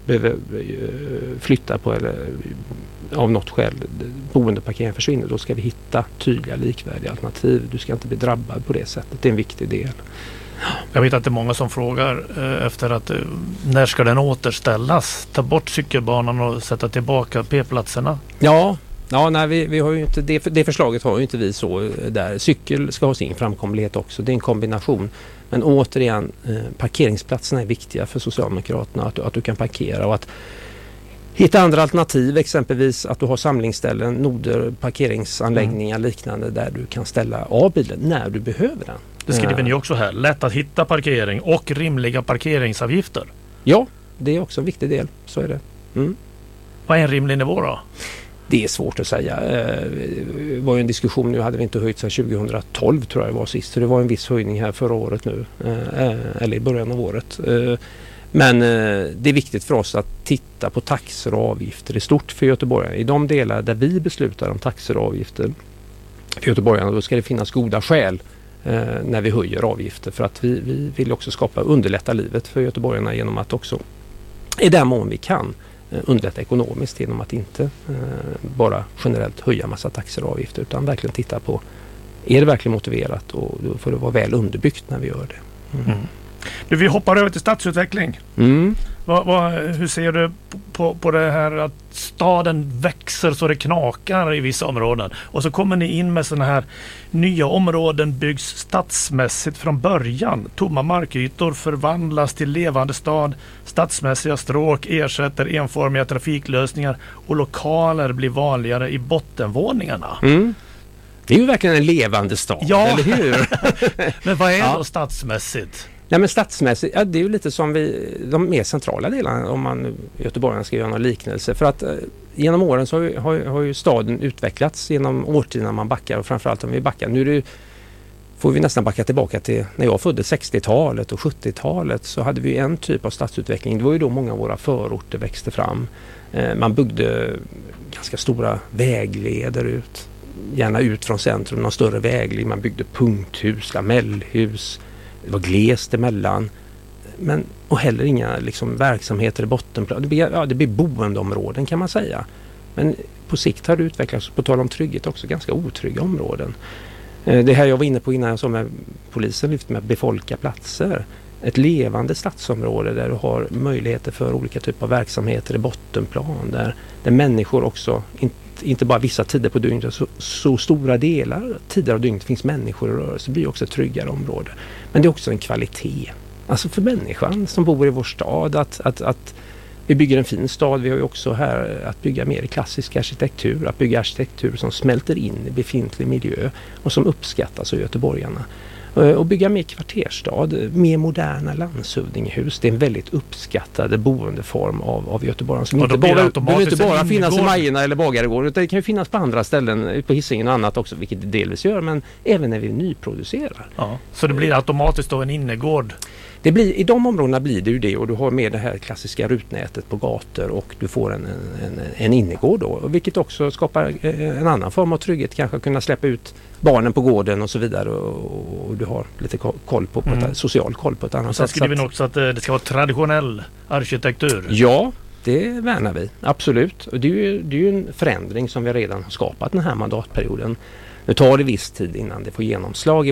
behöver flytta på eller av något skäl boendeparkeringen försvinner, då ska vi hitta tydliga likvärdiga alternativ. Du ska inte bli drabbad på det sättet. Det är en viktig del. Jag vet att det är många som frågar efter att när ska den återställas? Ta bort cykelbanan och sätta tillbaka p-platserna? Ja, nej, vi har ju inte det förslaget har ju inte vi så där. Cykel ska ha sin framkomlighet också. Det är en kombination. Men återigen, parkeringsplatserna är viktiga för Socialdemokraterna. Att du kan parkera och att hitta andra alternativ, exempelvis att du har samlingsställen, noder, parkeringsanläggningar liknande där du kan ställa av bilen när du behöver den. Det skriver ni också här. Lätt att hitta parkering och rimliga parkeringsavgifter. Ja, det är också en viktig del. Så är det. Vad är en rimlig nivå då? Det är svårt att säga. Det var ju en diskussion, nu hade vi inte höjt sedan 2012 tror jag det var sist. Så det var en viss höjning här förra året nu. Eller i början av året. Men det är viktigt för oss att titta på taxor och avgifter i stort för göteborgarna. I de delar där vi beslutar om taxor och avgifter för göteborgarna, då ska det finnas goda skäl när vi höjer avgifter. För att vi vill också underlätta livet för göteborgarna genom att också i den mån vi kan underlätta ekonomiskt genom att inte bara generellt höja massa taxor och avgifter, utan verkligen titta på, är det verkligen motiverat, och då får det vara väl underbyggt när vi gör det. Du, vi hoppar över till stadsutveckling. Hur ser du på det här att staden växer så det knakar i vissa områden, och så kommer ni in med sådana här nya områden byggs stadsmässigt från början. Tomma markytor förvandlas till levande stad, stadsmässiga stråk ersätter enformiga trafiklösningar och lokaler blir vanligare i bottenvåningarna. Det är ju verkligen en levande stad, eller hur? Men vad är då stadsmässigt? Nej, men stadsmässigt, det är ju lite som de mer centrala delarna, om man göteborgarna ska göra någon liknelse. För att genom åren så har ju staden utvecklats genom årtionden man backar, och framförallt om vi backar. Nu får vi nästan backa tillbaka till när jag föddes 60-talet och 70-talet, så hade vi en typ av stadsutveckling. Det var ju då många av våra förorter växte fram. Man byggde ganska stora vägleder ut, gärna ut från centrum, någon större vägled. Man byggde punkthus, lamellhus. Det var glest emellan, och heller inga verksamheter i bottenplan. Det blir boendeområden kan man säga. Men på sikt har det utvecklats, på tal om trygghet, också ganska otrygga områden. Det här jag var inne på innan jag sa med polisen lyfte med befolka platser. Ett levande stadsområde där du har möjligheter för olika typer av verksamheter i bottenplan. Där människor också, inte bara vissa tider på dygnet, så stora tider av dygnet finns människor i rörelse, blir också ett tryggare område. Men det är också en kvalitet. Alltså för människan som bor i vår stad, att vi bygger en fin stad. Vi har ju också här att bygga mer i klassisk arkitektur, att bygga arkitektur som smälter in i befintlig miljö och som uppskattas av göteborgarna. Och bygga mer kvarterstad, mer moderna landshövdingehus. Det är en väldigt uppskattad boendeform av Göteborg. Som inte bara finnas i Majerna eller Bagaregården, utan det kan ju finnas på andra ställen, på Hisingen och annat också, vilket det delvis gör, men även när vi nyproducerar. Ja, så det blir automatiskt då en innergård? I de områdena blir det ju det, och du har med det här klassiska rutnätet på gator, och du får en innergård då, vilket också skapar en annan form av trygghet, kanske kunna släppa ut barnen på gården och så vidare, och du har lite koll på social koll på ett annat sätt. Sen skriver vi också att det ska vara traditionell arkitektur. Ja, det värnar vi, absolut. Och det är ju en förändring som vi redan har skapat den här mandatperioden. Nu tar det viss tid innan det får genomslag i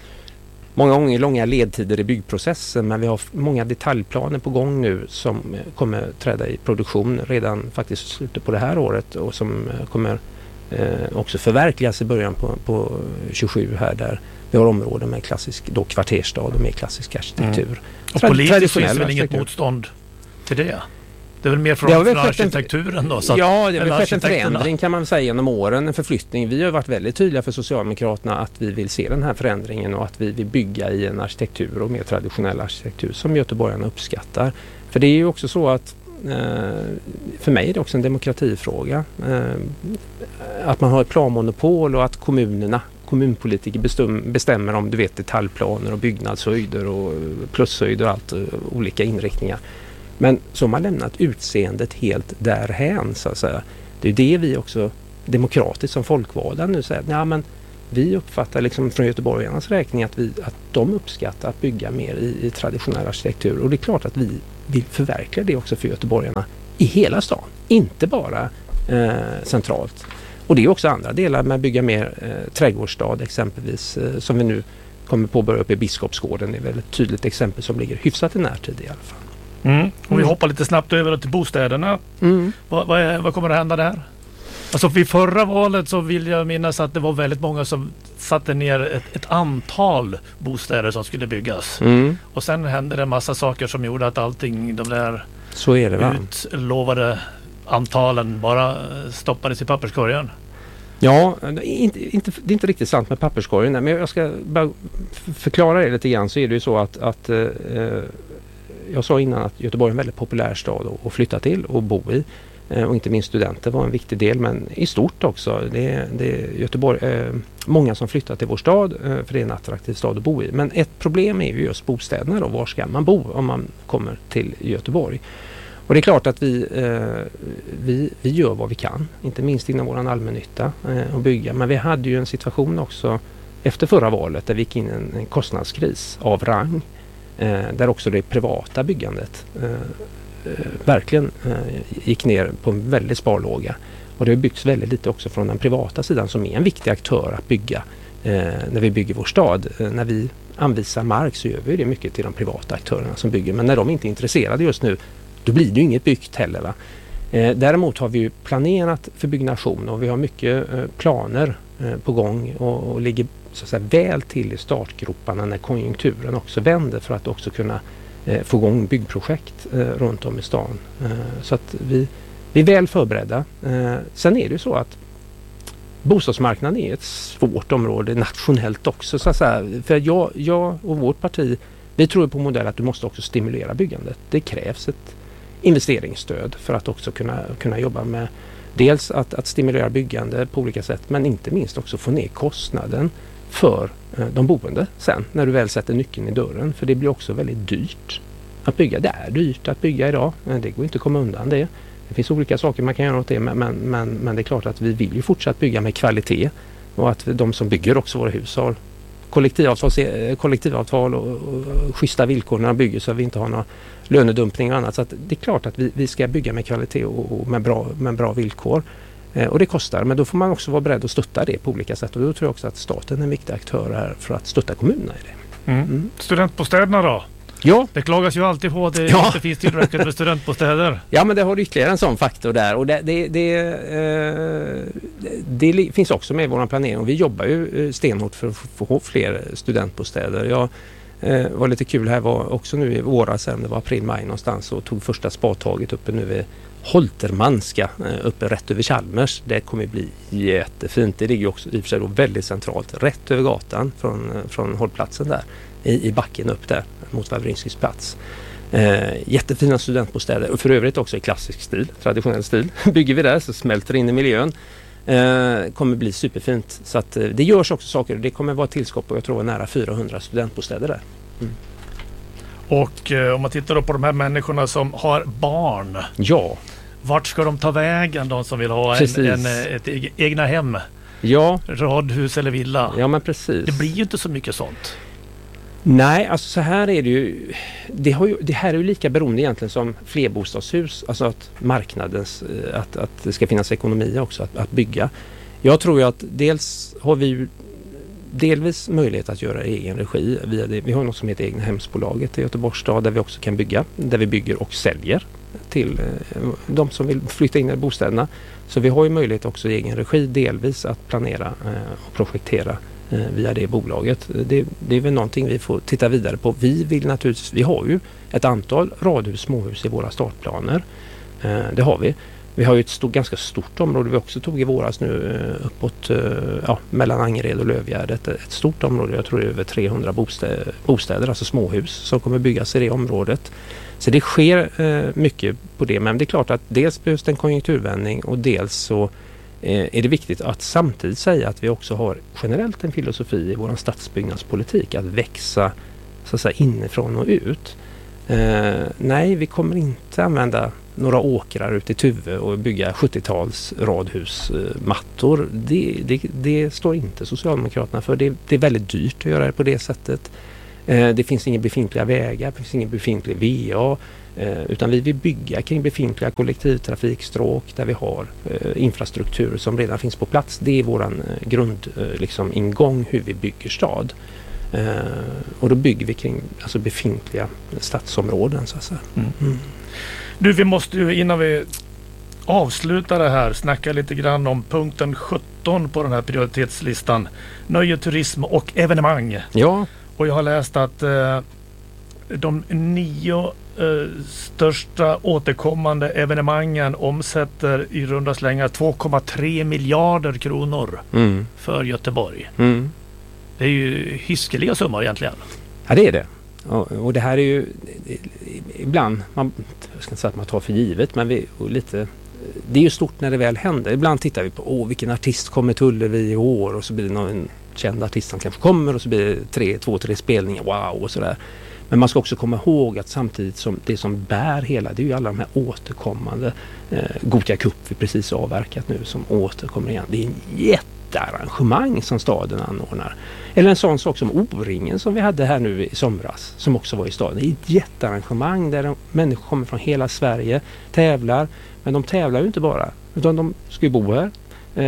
många gånger långa ledtider i byggprocessen, men vi har många detaljplaner på gång nu som kommer träda i produktion redan faktiskt slutet på det här året, och som kommer också förverkligas i början på 27 här, där vi har områden med klassisk kvarterstad och med klassisk arkitektur. Och politiskt finns väl inget motstånd till det? Det är väl mer från arkitekturen då? Ja, det har väl skett en förändring kan man säga genom åren, en förflyttning. Vi har varit väldigt tydliga för Socialdemokraterna att vi vill se den här förändringen, och att vi vill bygga i en arkitektur och mer traditionell arkitektur som göteborgarna uppskattar. För det är ju också så att för mig är det också en demokratifråga. Att man har ett planmonopol och att kommunpolitiker bestämmer om detaljplaner och byggnadshöjder och plushöjder och allt, olika inriktningar. Men så har man lämnat utseendet helt därhän, så att säga. Det är det vi också demokratiskt som folkvalda nu säger. Ja, men vi uppfattar liksom från göteborgarnas räkning att de uppskattar att bygga mer i traditionell arkitektur. Och det är klart att vi vill förverkliga det också för göteborgarna i hela stan, inte bara centralt. Och det är också andra delar med att bygga mer trädgårdsstad exempelvis, som vi nu kommer påbörja upp i Biskopsgården. Det är väl ett tydligt exempel som ligger hyfsat i närtid i alla fall. Och vi hoppar lite snabbt över till bostäderna. Vad kommer att hända där? Alltså vid förra valet så vill jag minnas att det var väldigt många som satte ner ett antal bostäder som skulle byggas. Och sen hände det en massa saker som gjorde att de där så är det, va? Utlovade antalen bara stoppades i papperskorgen. Ja, det är inte riktigt sant med papperskorgen, men jag ska bara förklara det lite grann. Så är det ju så att jag sa innan att Göteborg är en väldigt populär stad att flytta till och bo i. Och inte minst studenter var en viktig del, men i stort också. Det är Göteborg, många som flyttar till vår stad för det är en attraktiv stad att bo i. Men ett problem är ju just bostäderna då. Var ska man bo om man kommer till Göteborg? Och det är klart att vi gör vad vi kan, inte minst inom vår allmännytta och bygga. Men vi hade ju en situation också efter förra valet där vi gick in en kostnadskris av rang. Där också det privata byggandet verkligen gick ner på en väldigt sparlåga. Och det har byggts väldigt lite också från den privata sidan som är en viktig aktör att bygga när vi bygger vår stad. När vi anvisar mark så gör vi det mycket till de privata aktörerna som bygger. Men när de inte är intresserade just nu, då blir det ju inget byggt heller, va? Däremot har vi ju planerat för byggnation och vi har mycket planer på gång och ligger så att säga väl till i startgroparna när konjunkturen också vänder för att också kunna få igång byggprojekt runt om i stan. Så att vi är väl förberedda. Sen är det ju så att bostadsmarknaden är ett svårt område nationellt också. Så att säga. För jag och vårt parti, vi tror på modell att du måste också stimulera byggandet. Det krävs ett investeringsstöd för att också kunna jobba med dels att stimulera byggande på olika sätt, men inte minst också få ner kostnaden för de boende sen när du väl sätter nyckeln i dörren. För det blir också väldigt dyrt att bygga. Det är dyrt att bygga idag. Det går inte att komma undan det. Det finns olika saker man kan göra åt det, men det är klart att vi vill ju fortsatt bygga med kvalitet och att de som bygger också våra hus har kollektivavtal och schyssta villkor när de bygger så att vi inte har några lönedumpning och annat. Så att det är klart att vi ska bygga med kvalitet och med bra villkor. Och det kostar, men då får man också vara beredd att stötta det på olika sätt. Och då tror jag också att staten är en viktig aktör här för att stötta kommunerna i det. Studentbostäderna då? Ja. Det klagas ju alltid på att det inte finns tillräckligt med studentbostäder. Ja, men det har ytterligare en sån faktor där. Och det finns också med i vår planering. Och vi jobbar ju stenhårt för att få fler studentbostäder. Jag var lite kul här, var också nu i våras, sen det var april-maj någonstans, och tog första spadtaget uppe nu vid Holtermanska uppe rätt över Chalmers. Det kommer bli jättefint. Det ligger också i och för sig då väldigt centralt, rätt över gatan från hållplatsen där i backen upp där mot Wawrinskis plats. Jättefina studentbostäder och för övrigt också i klassisk stil, traditionell stil. Bygger vi där så smälter in i miljön. Kommer bli superfint. Så att det görs också saker. Det kommer vara tillskott på, jag tror, nära 400 studentbostäder där. Och om man tittar då på de här människorna som har barn. Ja. Vart ska de ta vägen, de som vill ha ett egna hem? Ja. Radhus eller villa? Ja, men precis. Det blir ju inte så mycket sånt. Nej, alltså så här är det ju. Det här är ju lika beroende egentligen som flerbostadshus. Alltså att marknadens, att det ska finnas ekonomi också att bygga. Jag tror ju att dels har vi ju delvis möjlighet att göra egen regi via det. Vi har något som heter Egna hemsbolaget i Göteborgs stad där vi också kan bygga. Där vi bygger och säljer till de som vill flytta in i bostäderna. Så vi har ju möjlighet också i egen regi delvis att planera och projektera via det bolaget. Det är väl någonting vi får titta vidare på. Vi har ju ett antal radhus, småhus i våra startplaner. Det har vi. Vi har ju ett ganska stort område vi också tog i våras nu uppåt mellan Angered och Lövgärdet. Ett stort område, jag tror det är över 300 bostäder, alltså småhus som kommer byggas i det området. Så det sker mycket på det, men det är klart att dels behövs det en konjunkturvändning och dels så är det viktigt att samtidigt säga att vi också har generellt en filosofi i vår stadsbyggnadspolitik att växa så att säga inifrån och ut. Nej, vi kommer inte använda några åkrar ute i Tuve och bygga 70-tals radhusmattor. Det står inte Socialdemokraterna för. Det är väldigt dyrt att göra det på det sättet. Det finns inga befintliga vägar, det finns ingen befintlig VA, utan vi vill bygga kring befintliga kollektivtrafikstråk där vi har infrastruktur som redan finns på plats. Det är våran ingång hur vi bygger stad. Och då bygger vi kring alltså befintliga stadsområden så att säga. Du, vi måste ju innan vi avslutar det här snacka lite grann om punkten 17 på den här prioritetslistan. Nöje, turism och evenemang. Ja. Och jag har läst att de 9 största återkommande evenemangen omsätter i runda slängar 2,3 miljarder kronor för Göteborg. Det är ju hiskeliga summor egentligen. Ja, det är det. Och det här är ju ibland, jag ska inte säga att man tar för givet, men det är ju stort när det väl händer. Ibland tittar vi på vilken artist kommer till Ullevi i år, och så blir det någon känd artist som kanske kommer, och så blir det 2-3 spelningar, wow, och sådär. Men man ska också komma ihåg att samtidigt som det som bär hela, det är ju alla de här återkommande Gothia Cup vi precis avverkat nu som återkommer igen. Det är en jättearrangemang som staden anordnar. Eller en sån sak som O-ringen som vi hade här nu i somras, som också var i staden. Det är ett jättearrangemang där människor kommer från hela Sverige, tävlar. Men de tävlar ju inte bara, utan de ska ju bo här.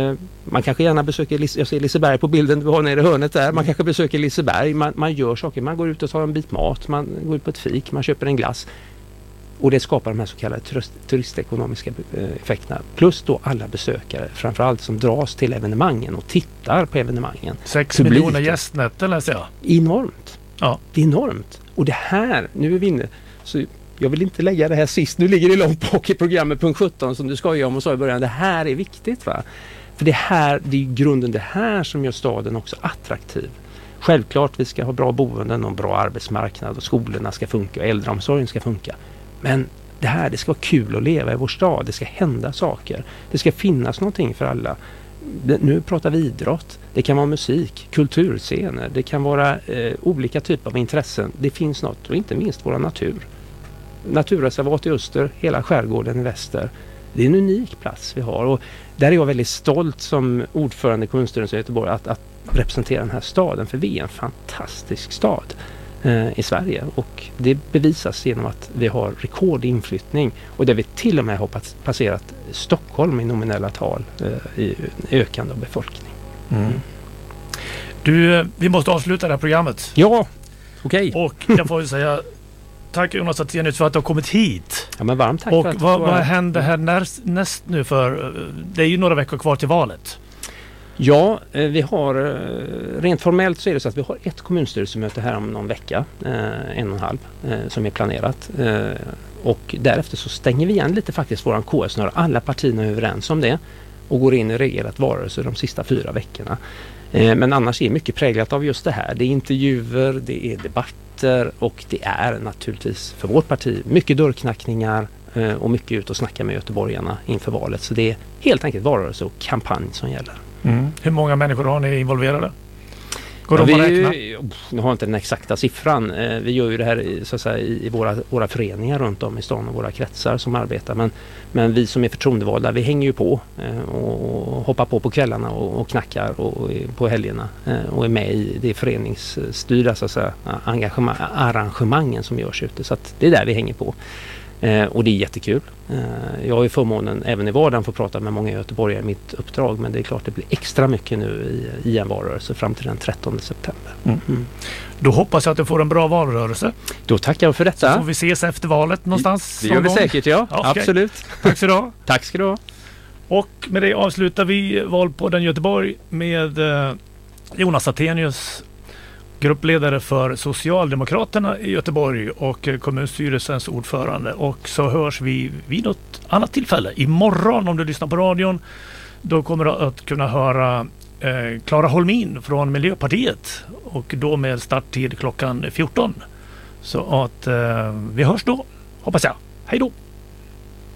Man kanske gärna besöker, jag ser Liseberg på bilden du har nere i hörnet där, man kanske besöker Liseberg, man gör saker, man går ut och tar en bit mat, man går ut på ett fik, man köper en glass, och det skapar de här så kallade turistekonomiska effekterna, plus då alla besökare framförallt som dras till evenemangen och tittar på evenemangen. 6 miljoner gästnätter läser jag. Enormt. Ja. Det är enormt. Och det här, nu är vi inne, så jag vill inte lägga det här sist, nu ligger det långt bak i programmet punkt 17 som du skojar om och sa i början, det här är viktigt va? För det är i grunden det här som gör staden också attraktiv. Självklart vi ska ha bra boenden och bra arbetsmarknad och skolorna ska funka och äldreomsorgen ska funka. Men det ska vara kul att leva i vår stad, det ska hända saker. Det ska finnas någonting för alla. Nu pratar vi idrott, det kan vara musik, kulturscener, det kan vara olika typer av intressen. Det finns något och inte minst vår natur. Naturreservat i öster, hela skärgården i väster. Det är en unik plats vi har, och där är jag väldigt stolt som ordförande i kommunstyrelsen i Göteborg att representera den här staden, för vi är en fantastisk stad i Sverige, och det bevisas genom att vi har rekordinflyttning och där vi till och med har passerat Stockholm i nominella tal i ökande av befolkning. Du, vi måste avsluta det här programmet. Ja, okej. Och jag får ju säga tack Jonas Attenius för att du har kommit hit. Ja, men varmt tack. Och för att vad händer här näst nu, för det är ju några veckor kvar till valet. Ja, vi har rent formellt så är det så att vi har ett kommunstyrelsemöte här om någon vecka, 1,5 som är planerat. Och därefter så stänger vi igen lite faktiskt våran KS-snöre. Alla partierna är överens om det och går in i reglerat varelse de sista 4 veckorna. Men annars är mycket präglat av just det här. Det är intervjuer, det är debatter och det är naturligtvis för vårt parti mycket dörrknackningar och mycket ut och snacka med göteborgarna inför valet. Så det är helt enkelt varelse och kampanj som gäller. Hur många människor har ni involverade? Jag har inte den exakta siffran. Vi gör ju det här så att säga, i våra föreningar runt om i stan och våra kretsar som arbetar. Men vi som är förtroendevalda, vi hänger ju på och hoppar på kvällarna och knackar och på helgerna och är med i det föreningsstyrda så att säga, arrangemangen som görs ute. Så att det är där vi hänger på. Och det är jättekul. Jag har ju förmånen även i vardagen få prata med många göteborgare i mitt uppdrag, men det är klart det blir extra mycket nu i en valrörelse fram till den 13 september. Då hoppas jag att du får en bra valrörelse. Då tackar jag för detta. Så får vi ses efter valet någonstans. Det gör vi säkert, ja. Okay. Absolut. Tack så du ha. Tack ska du ha. Och med det avslutar vi Valpodden Göteborg med Jonas Attenius, gruppledare för Socialdemokraterna i Göteborg och kommunstyrelsens ordförande. Och så hörs vi vid något annat tillfälle. Imorgon om du lyssnar på radion, då kommer du att kunna höra Clara Holmin från Miljöpartiet, och då med starttid klockan 14. Så att vi hörs då, hoppas jag. Hej då!